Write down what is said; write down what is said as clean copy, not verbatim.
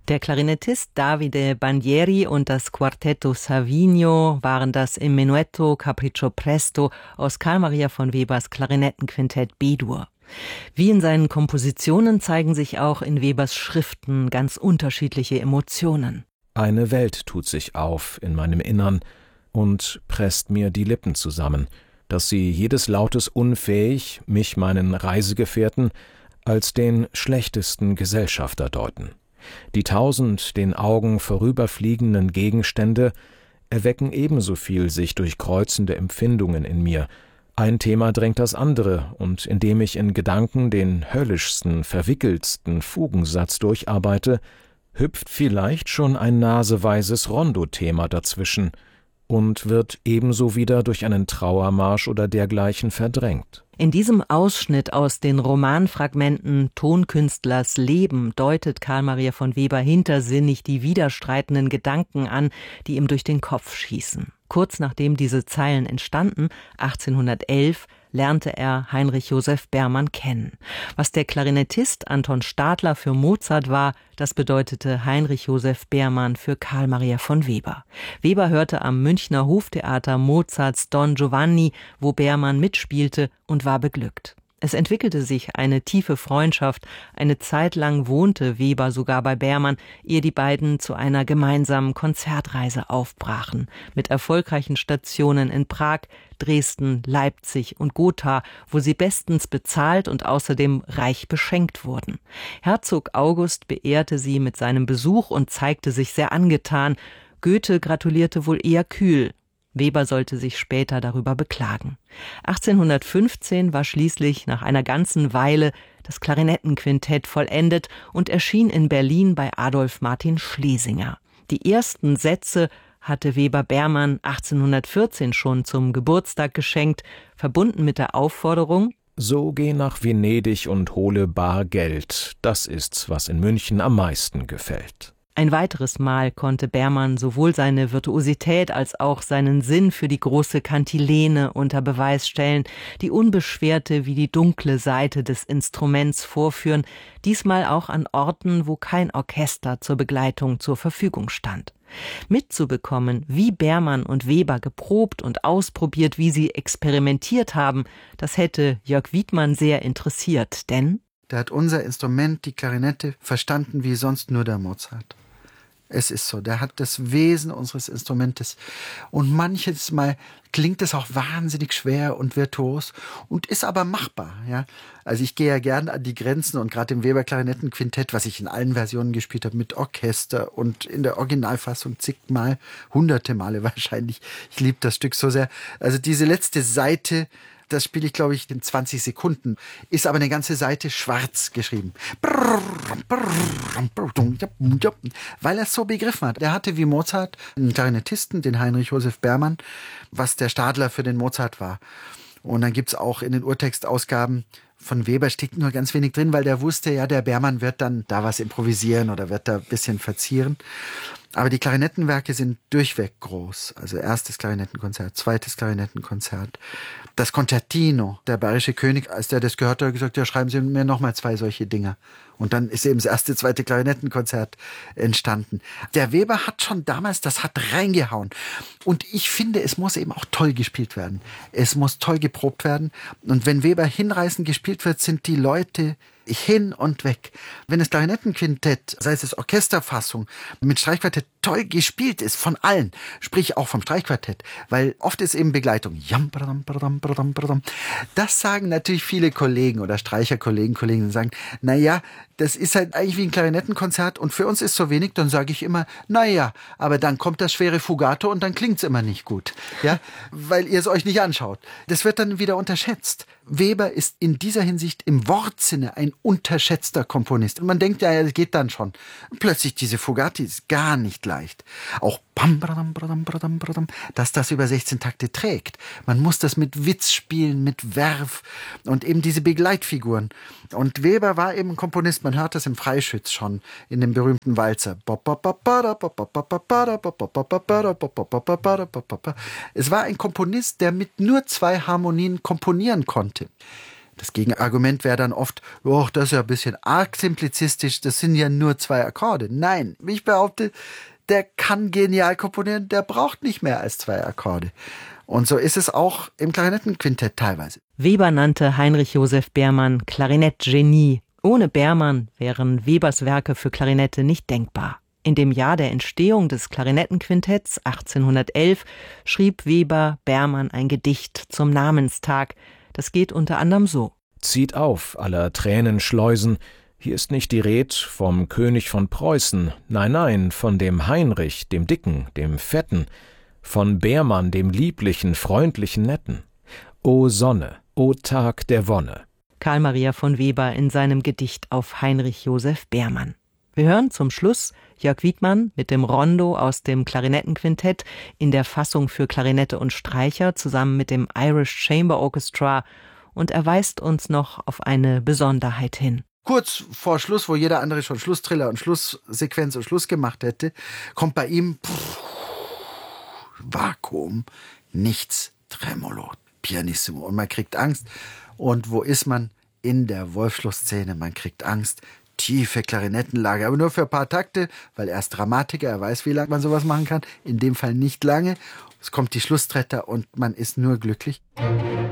Der Klarinettist Davide Bandieri und das Quartetto Savigno waren das im Menuetto Capriccio Presto aus Carl Maria von Webers Klarinettenquintett B-Dur. Wie in seinen Kompositionen zeigen sich auch in Webers Schriften ganz unterschiedliche Emotionen. Eine Welt tut sich auf in meinem Innern und presst mir die Lippen zusammen, dass sie jedes Lautes unfähig, mich meinen Reisegefährten als den schlechtesten Gesellschafter deuten. Die 1000 den Augen vorüberfliegenden Gegenstände erwecken ebenso viel sich durchkreuzende Empfindungen in mir. Ein Thema drängt das andere, und indem ich in Gedanken den höllischsten, verwickeltsten Fugensatz durcharbeite, hüpft vielleicht schon ein naseweises Rondo-Thema dazwischen und wird ebenso wieder durch einen Trauermarsch oder dergleichen verdrängt. In diesem Ausschnitt aus den Romanfragmenten Tonkünstlers Leben deutet Carl Maria von Weber hintersinnig die widerstreitenden Gedanken an, die ihm durch den Kopf schießen. Kurz nachdem diese Zeilen entstanden, 1811, lernte er Heinrich Joseph Bermann kennen. Was der Klarinettist Anton Stadler für Mozart war, das bedeutete Heinrich Joseph Bermann für Carl Maria von Weber. Weber hörte am Münchner Hoftheater Mozarts Don Giovanni, wo Bermann mitspielte, und war beglückt. Es entwickelte sich eine tiefe Freundschaft. Eine Zeit lang wohnte Weber sogar bei Bermann, ehe die beiden zu einer gemeinsamen Konzertreise aufbrachen. Mit erfolgreichen Stationen in Prag, Dresden, Leipzig und Gotha, wo sie bestens bezahlt und außerdem reich beschenkt wurden. Herzog August beehrte sie mit seinem Besuch und zeigte sich sehr angetan. Goethe gratulierte wohl eher kühl. Weber sollte sich später darüber beklagen. 1815 war schließlich nach einer ganzen Weile das Klarinettenquintett vollendet und erschien in Berlin bei Adolf Martin Schlesinger. Die ersten Sätze hatte Weber Bermann 1814 schon zum Geburtstag geschenkt, verbunden mit der Aufforderung: »So geh nach Venedig und hole bar Geld, das ist's, was in München am meisten gefällt.« Ein weiteres Mal konnte Bermann sowohl seine Virtuosität als auch seinen Sinn für die große Kantilene unter Beweis stellen, die unbeschwerte wie die dunkle Seite des Instruments vorführen, diesmal auch an Orten, wo kein Orchester zur Begleitung zur Verfügung stand. Mitzubekommen, wie Bermann und Weber geprobt und ausprobiert, wie sie experimentiert haben, das hätte Jörg Wiedmann sehr interessiert, denn der hat unser Instrument, die Klarinette, verstanden wie sonst nur der Mozart. Es ist so, der hat das Wesen unseres Instrumentes. Und manches Mal klingt es auch wahnsinnig schwer und virtuos und ist aber machbar. Ja? Also ich gehe ja gern an die Grenzen, und gerade im Weber-Klarinettenquintett, was ich in allen Versionen gespielt habe, mit Orchester und in der Originalfassung zigmal, hunderte Male wahrscheinlich. Ich liebe das Stück so sehr. Also diese letzte Seite, das spiele ich, glaube ich, in 20 Sekunden. Ist aber eine ganze Seite schwarz geschrieben. Weil er es so begriffen hat. Er hatte wie Mozart einen Klarinettisten, den Heinrich Joseph Bermann, was der Stadler für den Mozart war. Und dann gibt's auch in den Urtextausgaben von Weber steht nur ganz wenig drin, weil der wusste, ja, der Bermann wird dann da was improvisieren oder wird da ein bisschen verzieren. Aber die Klarinettenwerke sind durchweg groß. Also erstes Klarinettenkonzert, zweites Klarinettenkonzert. Das Concertino, der bayerische König, als der das gehört hat, hat gesagt, ja, schreiben Sie mir nochmal 2 solche Dinger. Und dann ist eben das erste, zweite Klarinettenkonzert entstanden. Der Weber hat schon damals, das hat reingehauen. Und ich finde, es muss eben auch toll gespielt werden. Es muss toll geprobt werden. Und wenn Weber hinreißend gespielt wird, sind die Leute hin und weg. Wenn das Klarinettenquintett, sei es Orchesterfassung, mit Streichquartett toll gespielt ist, von allen, sprich auch vom Streichquartett, weil oft ist eben Begleitung. Das sagen natürlich viele Kollegen oder Streicherkollegen, Kollegen sagen, naja, das ist halt eigentlich wie ein Klarinettenkonzert und für uns ist so wenig, dann sage ich immer, naja, aber dann kommt das schwere Fugato und dann klingt's immer nicht gut, ja, weil ihr es euch nicht anschaut. Das wird dann wieder unterschätzt. Weber ist in dieser Hinsicht im Wortsinne ein unterschätzter Komponist. Und man denkt, ja, das geht dann schon. Und plötzlich diese Fugati ist gar nicht leicht. Auch dass das über 16 Takte trägt. Man muss das mit Witz spielen, mit Werf und eben diese Begleitfiguren. Und Weber war eben ein Komponist, man hört das im Freischütz schon, in dem berühmten Walzer. Es war ein Komponist, der mit nur 2 Harmonien komponieren konnte. Das Gegenargument wäre dann oft, oh, das ist ja ein bisschen arg simplizistisch, das sind ja nur 2 Akkorde. Nein, wie ich behaupte, der kann genial komponieren, der braucht nicht mehr als 2 Akkorde. Und so ist es auch im Klarinettenquintett teilweise. Weber nannte Heinrich Joseph Beermann Klarinettgenie. Ohne Beermann wären Webers Werke für Klarinette nicht denkbar. In dem Jahr der Entstehung des Klarinettenquintetts 1811 schrieb Weber Beermann ein Gedicht zum Namenstag. Das geht unter anderem so: Zieht auf, aller Tränen Schleusen, hier ist nicht die Red vom König von Preußen, nein, nein, von dem Heinrich, dem Dicken, dem Fetten, von Beermann, dem lieblichen, freundlichen, netten. O Sonne, o Tag der Wonne. Karl Maria von Weber in seinem Gedicht auf Heinrich Joseph Beermann. Wir hören zum Schluss Jörg Wiedmann mit dem Rondo aus dem Klarinettenquintett in der Fassung für Klarinette und Streicher zusammen mit dem Irish Chamber Orchestra, und er weist uns noch auf eine Besonderheit hin. Kurz vor Schluss, wo jeder andere schon Schlusstriller und Schlusssequenz und Schluss gemacht hätte, kommt bei ihm Vakuum, nichts, Tremolo, Pianissimo, und man kriegt Angst. Und wo ist man? In der Wolfschluss-Szene. Man kriegt Angst. Tiefe Klarinettenlage, aber nur für ein paar Takte, weil er ist Dramatiker, er weiß, wie lange man sowas machen kann. In dem Fall nicht lange. Es kommt die Schlusstretta und man ist nur glücklich.